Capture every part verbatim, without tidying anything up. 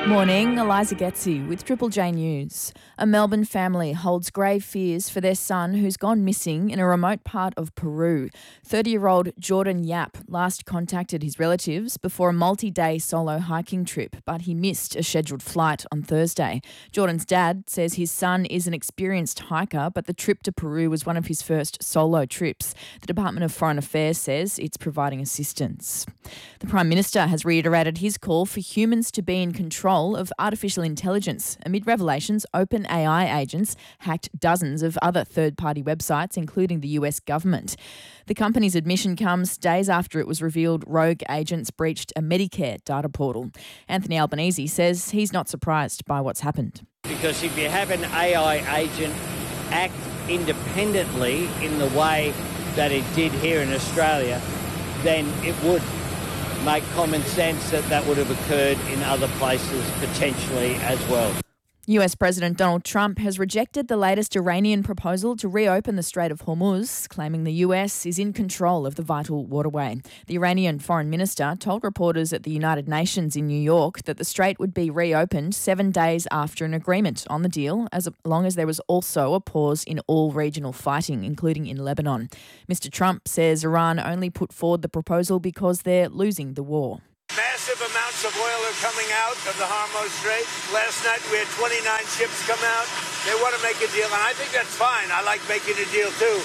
Morning, Eliza Getzi with Triple J News. A Melbourne family holds grave fears for their son who's gone missing in a remote part of Peru. thirty-year-old Jordan Yap last contacted his relatives before a multi-day solo hiking trip, but he missed a scheduled flight on Thursday. Jordan's dad says his son is an experienced hiker, but the trip to Peru was one of his first solo trips. The Department of Foreign Affairs says it's providing assistance. The Prime Minister has reiterated his call for humans to be in control of artificial intelligence amid revelations OpenAI agents hacked dozens of other third-party websites, including the U S government. The company's admission comes days after it was revealed rogue agents breached a Medicare data portal. Anthony Albanese says he's not surprised by what's happened. Because if you have an A I agent act independently in the way that it did here in Australia, then it would make common sense that that would have occurred in other places potentially as well. U S President Donald Trump has rejected the latest Iranian proposal to reopen the Strait of Hormuz, claiming the U S is in control of the vital waterway. The Iranian foreign minister told reporters at the United Nations in New York that the strait would be reopened seven days after an agreement on the deal, as long as there was also a pause in all regional fighting, including in Lebanon. Mister Trump says Iran only put forward the proposal because they're losing the war. Massive amounts of oil are coming out of the Hormuz Strait. Last night we had twenty-nine ships come out. They want to make a deal, and I think that's fine. I like making a deal too.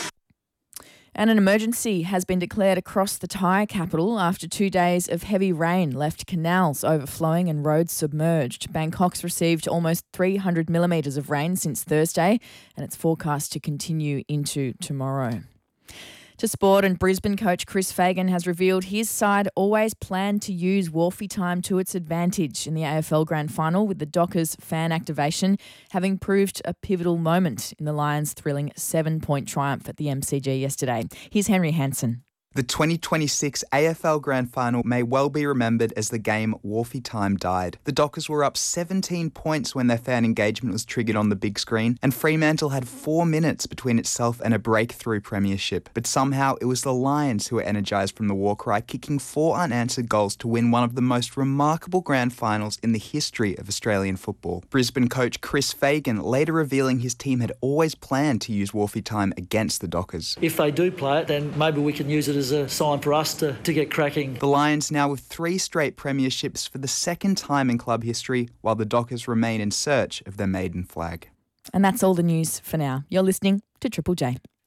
And an emergency has been declared across the Thai capital after two days of heavy rain left canals overflowing and roads submerged. Bangkok's received almost three hundred millimetres of rain since Thursday, and it's forecast to continue into tomorrow. To sport, and Brisbane coach Chris Fagan has revealed his side always planned to use Wharfie time to its advantage in the A F L Grand Final, with the Dockers fan activation having proved a pivotal moment in the Lions' thrilling seven-point triumph at the M C G yesterday. Here's Henry Hansen. The twenty twenty-six A F L Grand Final may well be remembered as the game Wharfie time died. The Dockers were up seventeen points when their fan engagement was triggered on the big screen, and Fremantle had four minutes between itself and a breakthrough premiership. But somehow it was the Lions who were energised from the war cry, kicking four unanswered goals to win one of the most remarkable grand finals in the history of Australian football. Brisbane coach Chris Fagan later revealing his team had always planned to use Wharfie time against the Dockers. If they do play it, then maybe we can use it as a sign for us to, to get cracking. The Lions now with three straight premierships for the second time in club history, while the Dockers remain in search of their maiden flag. And that's all the news for now. You're listening to Triple J.